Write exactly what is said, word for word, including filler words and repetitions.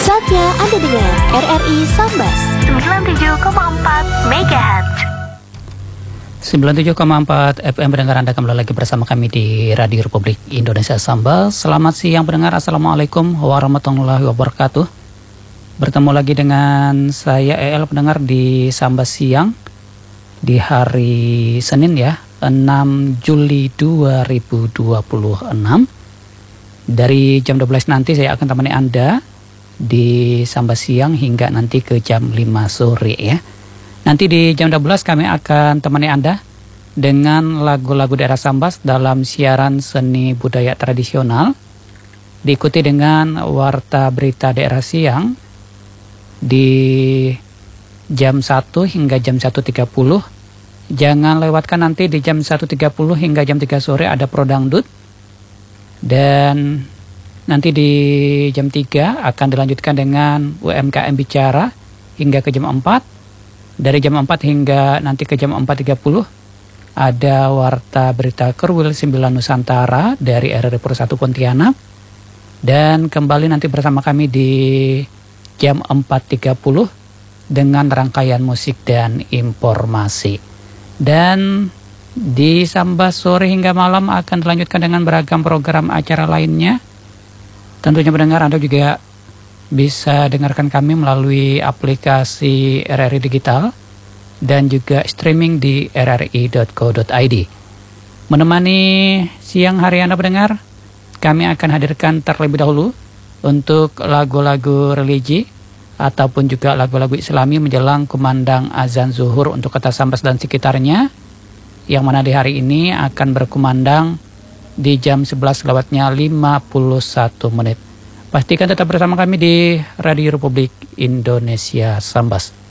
Saatnya Anda dengar R R I Sambas sembilan puluh tujuh koma empat megahertz. sembilan puluh tujuh koma empat F M pendengar, Anda kembali lagi bersama kami di Radio Republik Indonesia Sambas. Selamat siang pendengar, Assalamualaikum warahmatullahi wabarakatuh. Bertemu lagi dengan saya E L pendengar di Sambas siang di hari Senin ya, enam Juli dua ribu dua puluh enam. Dari jam dua belas nanti saya akan temani Anda di Sambas siang hingga nanti ke jam lima sore ya. Nanti di jam dua belas kami akan temani Anda dengan lagu-lagu daerah Sambas dalam siaran seni budaya tradisional. Diikuti dengan warta berita daerah siang di jam satu hingga jam satu tiga puluh. Jangan lewatkan nanti di jam satu tiga puluh hingga jam tiga sore ada Pro Dangdut. Dan nanti di jam tiga akan dilanjutkan dengan U M K M Bicara hingga ke jam empat. Dari jam empat hingga nanti ke jam empat tiga puluh ada warta berita Kerwil sembilan Nusantara dari R R I Pro satu Pontianak. Dan kembali nanti bersama kami di jam empat tiga puluh dengan rangkaian musik dan informasi. Dan di Sambas sore hingga malam akan dilanjutkan dengan beragam program acara lainnya. Tentunya pendengar, Anda juga bisa dengarkan kami melalui aplikasi R R I Digital dan juga streaming di r r i dot co dot i d. Menemani siang hari Anda pendengar, kami akan hadirkan terlebih dahulu untuk lagu-lagu religi ataupun juga lagu-lagu Islami menjelang kumandang azan zuhur untuk kota Sambas dan sekitarnya, yang mana di hari ini akan berkumandang di jam sebelas lewatnya lima puluh satu menit. Pastikan tetap bersama kami di Radio Republik Indonesia Sambas.